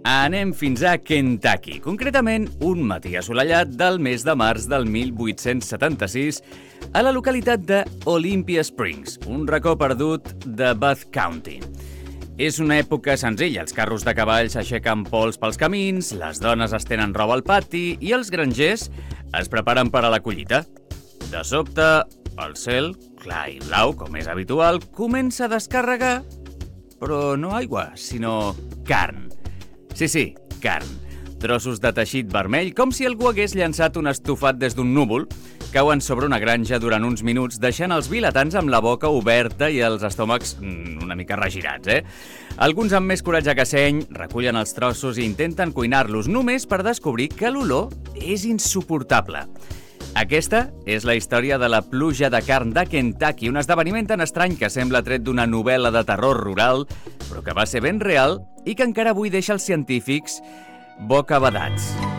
Anem fins a Kentucky, concretament un matí assolellat del mes de març del 1876 a la localitat de Olympia Springs, un racó perdut de Bath County. És una època senzilla, els carros de cavalls aixequen pols pels camins, les dones estenen roba al pati i els grangers es preparen per a la collita. De sobte, el cel, clar i blau, com és habitual, comença a descarregar, però no aigua, sinó carn. Sí, carn. Trossos de teixit vermell, com si algú hagués llançat un estofat des d'un núvol, cauen sobre una granja durant uns minuts, deixant els vilatans amb la boca oberta i els estómacs una mica regirats, Alguns amb més coratge que seny recullen els trossos i intenten cuinar-los només per descobrir que l'olor és insuportable. Aquesta és la història de la pluja de carn de Kentucky, un esdeveniment tan estrany que sembla tret d'una novel·la de terror rural, però que va ser ben real i que encara avui deixa els científics bocabadats.